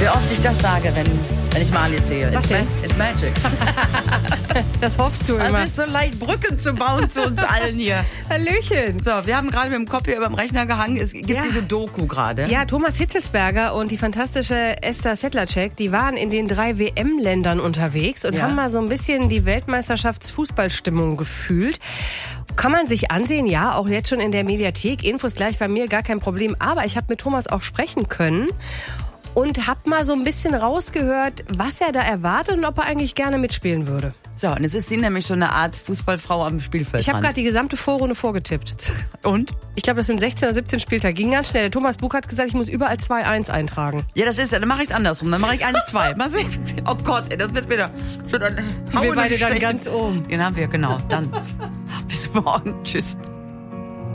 Wie oft ich das sage, wenn ich Marlies sehe. Was denn? It's magic. Das hoffst du immer. Es ist so leicht, Brücken zu bauen zu uns allen hier. Hallöchen. So, wir haben gerade mit dem Kopf hier über dem Rechner gehangen. Es gibt diese Doku gerade. Ja, Thomas Hitzelsberger und die fantastische Esther Sedlacek, die waren in den 3 WM-Ländern unterwegs und haben mal so ein bisschen die Weltmeisterschaftsfußballstimmung gefühlt. Kann man sich ansehen, ja, auch jetzt schon in der Mediathek. Infos gleich bei mir, gar kein Problem. Aber ich habe mit Thomas auch sprechen können und habe mal so ein bisschen rausgehört, was er da erwartet und ob er eigentlich gerne mitspielen würde. So, und jetzt ist sie nämlich so eine Art Fußballfrau am Spielfeld. Ich habe gerade die gesamte Vorrunde vorgetippt. Und? Ich glaube, das sind 16 oder 17 Spieltage. Ging ganz schnell. Der Thomas Buch hat gesagt, ich muss überall 2-1 eintragen. Ja, dann mache ich es andersrum. Dann mache ich 1-2. Mal sehen. Oh Gott, ey, das wird wieder... Wir beide dann ganz oben. Den haben wir, genau. Dann bis morgen. Tschüss.